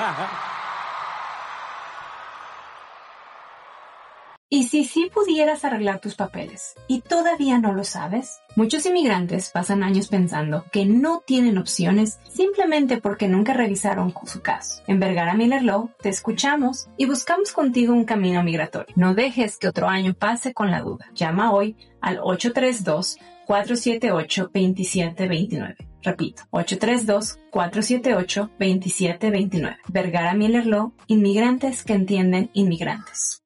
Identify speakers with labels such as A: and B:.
A: ¿Y si sí pudieras arreglar tus papeles y todavía no lo sabes? Muchos inmigrantes pasan años pensando que no tienen opciones simplemente porque nunca revisaron su caso. En Vergara Miller Law te escuchamos y buscamos contigo un camino migratorio. No dejes que otro año pase con la duda. Llama hoy al 832-478-2729. Repito, 832-478-2729. Vergara Miller Law, inmigrantes que entienden inmigrantes.